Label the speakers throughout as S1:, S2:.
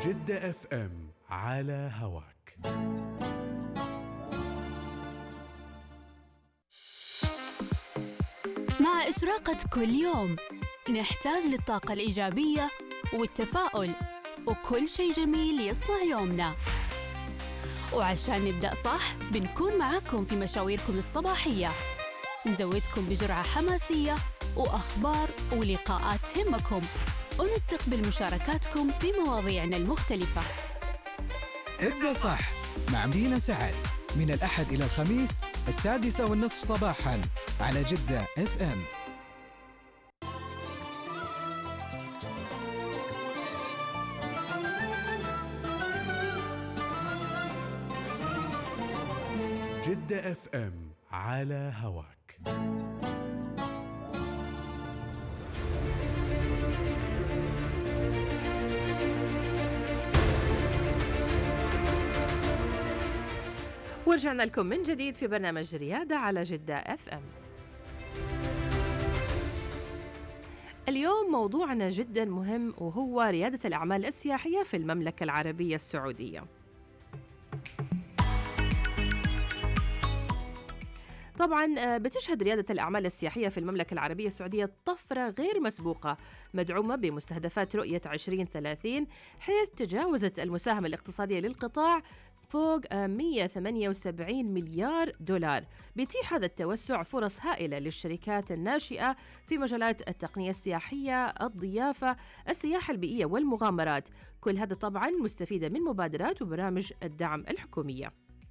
S1: جدة اف ام على هواك.
S2: مع إشراقة كل يوم نحتاج للطاقة الإيجابية والتفاؤل وكل شيء جميل يصنع يومنا. وعشان نبدأ صح بنكون معاكم في مشاويركم الصباحية، نزودكم بجرعة حماسية وأخبار ولقاءات تهمكم، ونستقبل مشاركاتكم في مواضيعنا المختلفة.
S3: ابدأ صح مع مدينة سعد من الأحد إلى الخميس 6:30 صباحاً على جدة اف ام.
S1: جدة اف ام على هواك.
S4: ورجعنا لكم من جديد في برنامج ريادة على جدة اف ام. اليوم موضوعنا جدا مهم، وهو ريادة الأعمال السياحية في المملكة العربية السعودية. طبعا بتشهد ريادة الأعمال السياحية في المملكة العربية السعودية طفرة غير مسبوقة مدعومة بمستهدفات رؤية 2030، حيث تجاوزت المساهمة الاقتصادية للقطاع فوق 178 مليار دولار. بيتيح هذا التوسع فرص هائلة للشركات الناشئة في مجالات التقنية السياحية، الضيافة، السياحة البيئية والمغامرات، كل هذا طبعا مستفيدة من مبادرات وبرامج الدعم الحكومية.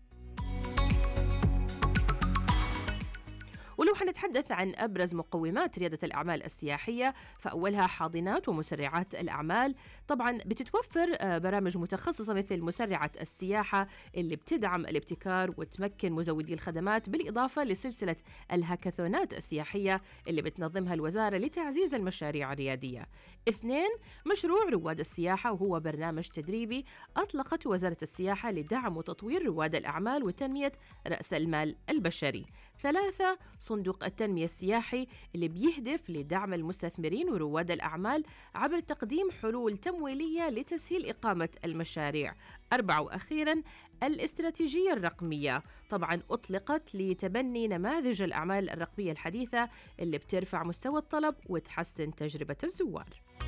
S4: ولو حنتحدث عن أبرز مقومات ريادة الأعمال السياحية، فأولها حاضنات ومسرعات الأعمال. طبعا بتتوفر برامج متخصصة مثل مسرعة السياحة اللي بتدعم الابتكار وتمكن مزودي الخدمات، بالإضافة لسلسلة الهاكاثونات السياحية اللي بتنظمها الوزارة لتعزيز المشاريع الريادية. 2. مشروع رواد السياحة، وهو برنامج تدريبي أطلقت وزارة السياحة لدعم وتطوير رواد الأعمال وتنمية رأس المال البشري. 3. صندوق التنمية السياحي اللي بيهدف لدعم المستثمرين ورواد الأعمال عبر تقديم حلول تمويلية لتسهيل إقامة المشاريع. 4. وأخيراً الاستراتيجية الرقمية، طبعاً أطلقت لتبني نماذج الأعمال الرقمية الحديثة اللي بترفع مستوى الطلب وتحسن تجربة الزوار.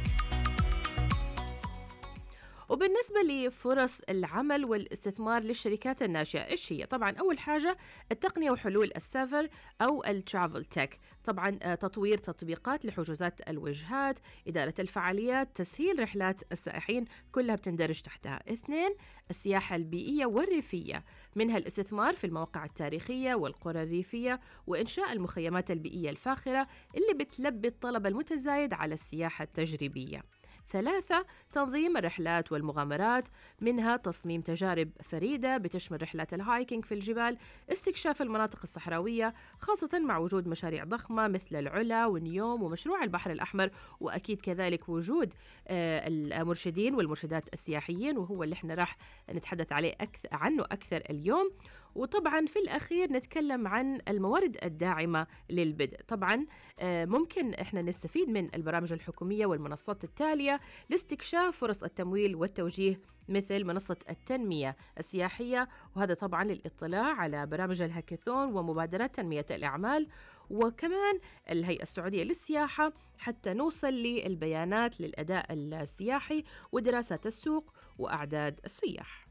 S4: وبالنسبة لفرص العمل والاستثمار للشركات الناشئة، إيش هي؟ طبعاً أول حاجة التقنية وحلول السفر أو الترافل تك، طبعاً تطوير تطبيقات لحجوزات الوجهات، إدارة الفعاليات، تسهيل رحلات السائحين، كلها بتندرج تحتها. 2. السياحة البيئية والريفية، منها الاستثمار في المواقع التاريخية والقرى الريفية وإنشاء المخيمات البيئية الفاخرة اللي بتلبي الطلب المتزايد على السياحة التجريبية. 3. تنظيم الرحلات والمغامرات، منها تصميم تجارب فريدة بتشمل رحلات الهايكينج في الجبال، استكشاف المناطق الصحراوية، خاصة مع وجود مشاريع ضخمة مثل العلا ونيوم ومشروع البحر الأحمر، وأكيد كذلك وجود المرشدين والمرشدات السياحيين، وهو اللي احنا راح نتحدث عنه أكثر اليوم. وطبعا في الأخير نتكلم عن الموارد الداعمة للبدء. طبعا ممكن احنا نستفيد من البرامج الحكومية والمنصات التالية لاستكشاف فرص التمويل والتوجيه، مثل منصة التنمية السياحية، وهذا طبعا للاطلاع على برامج الهاكاثون ومبادرات تنمية الأعمال، وكمان الهيئة السعودية للسياحة، حتى نوصل للبيانات للأداء السياحي ودراسات السوق وأعداد السياح.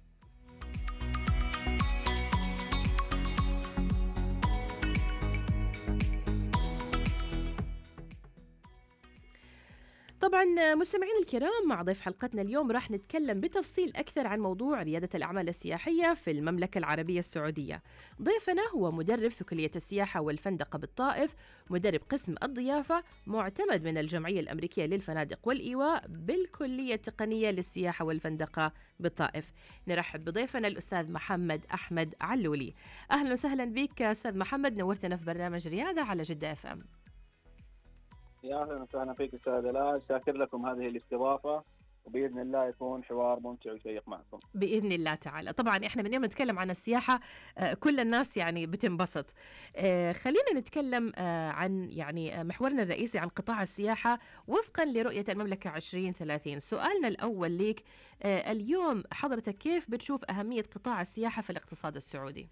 S4: طبعا مستمعين الكرام، مع ضيف حلقتنا اليوم راح نتكلم بتفصيل أكثر عن موضوع ريادة الأعمال السياحية في المملكة العربية السعودية. ضيفنا هو مدرب في كلية السياحة والفندقة بالطائف، مدرب قسم الضيافة، معتمد من الجمعية الأمريكية للفنادق والإيواء بالكلية التقنية للسياحة والفندقة بالطائف. نرحب بضيفنا الأستاذ محمد أحمد علولي. أهلا وسهلا بك أستاذ محمد، نورتنا في برنامج ريادة على جدة اف ام.
S5: يا أهلا وسهلا فيك أستاذ دلال، شاكر لكم هذه الاستضافة وبإذن الله يكون حوار ممتع وشيق معكم.
S4: بإذن الله تعالى. طبعا إحنا من يوم نتكلم عن السياحة كل الناس يعني بتنبسط. خلينا نتكلم عن يعني محورنا الرئيسي عن قطاع السياحة وفقا لرؤية المملكة 2030. سؤالنا الأول ليك اليوم حضرتك كيف بتشوف أهمية قطاع السياحة في الاقتصاد السعودي؟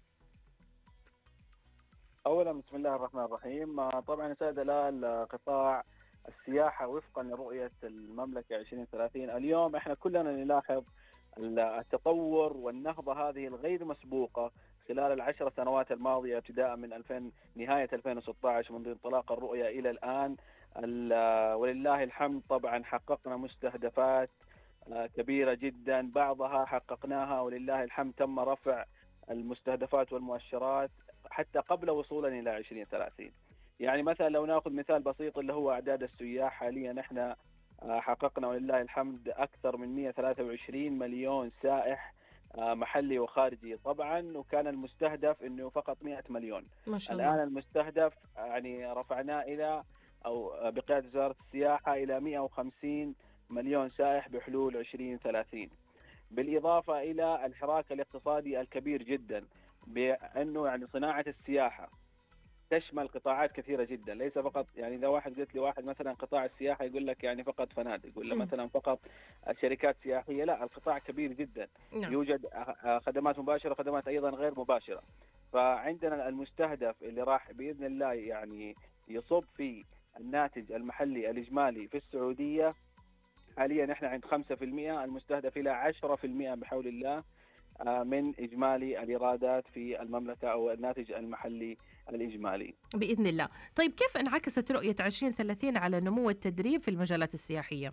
S5: أولا بسم الله الرحمن الرحيم. طبعا سيد قطاع السياحة وفقا لرؤية المملكة 2030 اليوم احنا كلنا نلاحظ التطور والنهضة هذه الغير مسبوقة خلال ال10 سنوات الماضية ابتداء من نهاية 2016 منذ انطلاق الرؤية إلى الآن. ولله الحمد طبعا حققنا مستهدفات كبيرة جدا، بعضها حققناها ولله الحمد تم رفع المستهدفات والمؤشرات حتى قبل وصولنا إلى 2030. يعني مثلا لو ناخذ مثال بسيط اللي هو أعداد السياح، حاليا احنا حققنا ولله الحمد أكثر من 123 مليون سائح محلي وخارجي طبعا، وكان المستهدف انه فقط 100 مليون.
S4: ما شاء الله.
S5: الآن المستهدف يعني رفعناه إلى أو بقيادة وزارة السياحة إلى 150 مليون سائح بحلول 2030. بالإضافة إلى الحراك الاقتصادي الكبير جدا بأنه يعني صناعة السياحة تشمل قطاعات كثيرة جدا، ليس فقط يعني إذا قلت لي واحد مثلا قطاع السياحة يقول لك يعني فقط فنادق ولا مثلا فقط شركات سياحية، لا، القطاع كبير جدا.
S4: نعم.
S5: يوجد خدمات مباشرة وخدمات أيضا غير مباشرة. فعندنا المستهدف اللي راح بإذن الله يعني يصب في الناتج المحلي الإجمالي في السعودية حاليا احنا عند 5%، المستهدف إلى 10% بحول الله من إجمالي الإيرادات في المملكة أو الناتج المحلي الإجمالي
S4: بإذن الله. طيب كيف انعكست رؤية 2030 على نمو التدريب في المجالات السياحية؟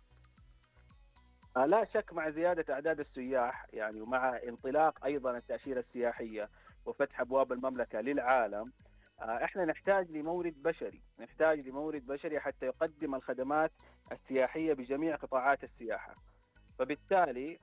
S5: لا شك مع زيادة أعداد السياح يعني ومع انطلاق أيضا التأشيرة السياحية وفتح أبواب المملكة للعالم، احنا نحتاج لمورد بشري حتى يقدم الخدمات السياحية بجميع قطاعات السياحة. فبالتالي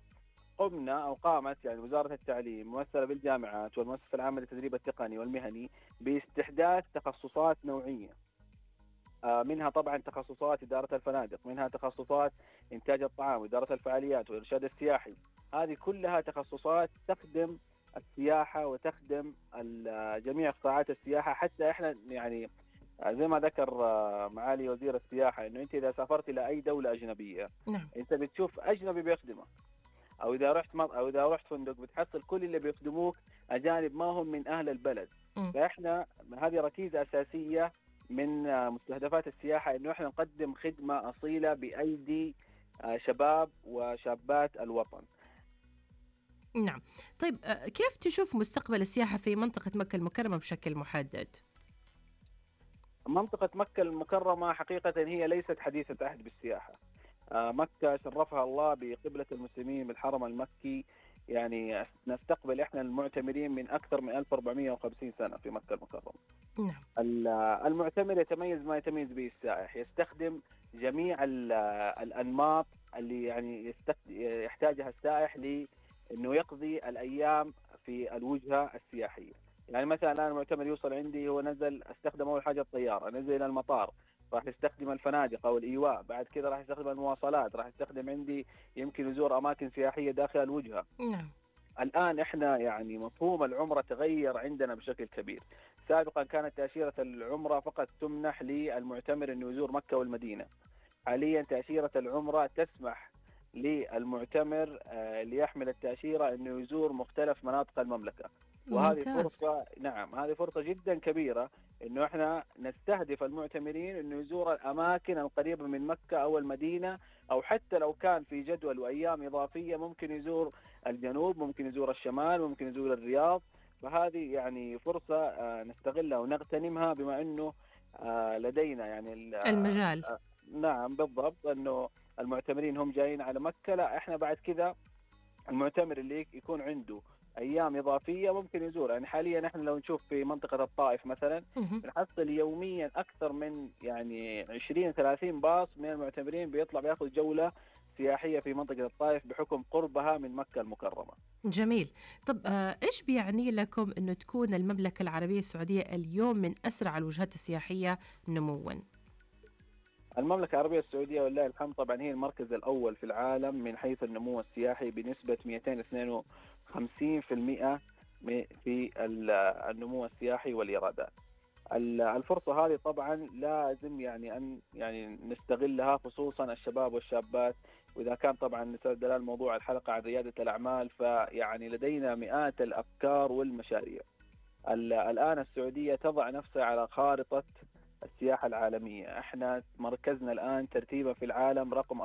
S5: قامت يعني وزارة التعليم ممثلة بالجامعات والمؤسسة العامة للتدريب التقني والمهني باستحداث تخصصات نوعية، منها طبعا تخصصات إدارة الفنادق، منها تخصصات إنتاج الطعام وإدارة الفعاليات والإرشاد السياحي. هذه كلها تخصصات تخدم السياحة وتخدم جميع قطاعات السياحة. حتى احنا يعني زي ما ذكر معالي وزير السياحة انه انت اذا سافرت الى اي دولة اجنبية
S4: نعم.
S5: انت بتشوف اجنبي بيخدمك، او اذا رحت فندق بتحصل كل اللي بيخدموك اجانب ما هم من اهل البلد. فاحنا هذه ركيزة اساسية من مستهدفات السياحة انه احنا نقدم خدمة اصيلة بايدي شباب وشابات الوطن.
S4: نعم. طيب كيف تشوف مستقبل السياحة في منطقة مكة المكرمة بشكل محدد؟
S5: منطقة مكة المكرمة حقيقة هي ليست حديثة عهد بالسياحة. مكة شرفها الله بقبلة المسلمين بالحرم المكي، يعني نستقبل احنا المعتمرين من أكثر من 1450 سنة في مكة المكرمة.
S4: نعم.
S5: المعتمر يتميز ما يتميز به السائح، يستخدم جميع الأنماط اللي يعني يحتاجها السائح لأنه يقضي الأيام في الوجهة السياحية. يعني مثلا الآن المعتمر يوصل عندي هو نزل استخدم أول حاجة الطيارة، نزل إلى المطار راح يستخدم الفنادق أو الإيواء، بعد كذا راح يستخدم المواصلات، راح يستخدم عندي يمكن يزور أماكن سياحية داخل الوجهة.
S4: نعم.
S5: الآن إحنا يعني مفهوم العمرة تغير عندنا بشكل كبير. سابقا كانت تأشيرة العمرة فقط تمنح للمعتمر أنه يزور مكة والمدينة، حاليا تأشيرة العمرة تسمح للمعتمر ليحمل التأشيرة أنه يزور مختلف مناطق المملكة. وهذه فرصة، نعم هذه فرصة جدا كبيرة انه احنا نستهدف المعتمرين انه يزور الاماكن القريبة من مكة او المدينة، او حتى لو كان في جدول وايام اضافية ممكن يزور الجنوب، ممكن يزور الشمال، ممكن يزور الرياض. فهذه يعني فرصة نستغلها ونغتنمها بما انه لدينا يعني
S4: المجال.
S5: نعم بالضبط، انه المعتمرين هم جايين على مكة، لا احنا بعد كذا المعتمر اللي يكون عنده أيام إضافية ممكن يزور. يعني حاليا نحن لو نشوف في منطقة الطائف مثلا نحصل يوميا أكثر من يعني 20-30 باص من المعتمرين بيطلع بياخذ جولة سياحية في منطقة الطائف بحكم قربها من مكة المكرمة.
S4: جميل. طب إيش بيعني لكم أنه تكون المملكة العربية السعودية اليوم من أسرع الوجهات السياحية نمواً؟
S5: المملكة العربية السعودية ولله الحمد طبعا هي المركز الأول في العالم من حيث النمو السياحي بنسبة 252% في النمو السياحي والإيرادات. الفرصة هذه طبعا لازم يعني أن يعني نستغلها، خصوصا الشباب والشابات. وإذا كان طبعا أستاذ دلال موضوع الحلقة عن ريادة الأعمال، فيعني لدينا مئات الأفكار والمشاريع. الآن السعودية تضع نفسها على خارطة السياحة العالمية. احنا مركزنا الآن ترتيبا في العالم رقم